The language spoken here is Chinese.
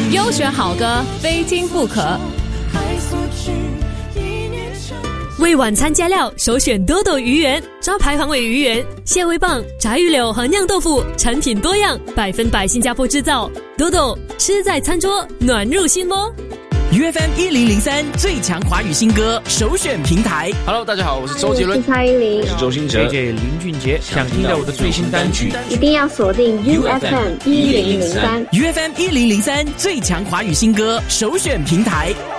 优选好歌，非听不可。 为晚餐加料，首选多多鱼圆，招牌防伪鱼圆、蟹味棒、炸鱼柳和酿豆腐，产品多样，100%新加坡制造。多多吃在餐桌，暖入心窝。 UFM 1003最强华语新歌首选平台。 Hello， 大家好，我是周杰伦， 我是蔡依林， 我是周兴哲 ，JJ 林俊杰。想听到我的最新单曲， 一定要锁定 UFM 1003。 UFM 1003最强华语新歌首选平台。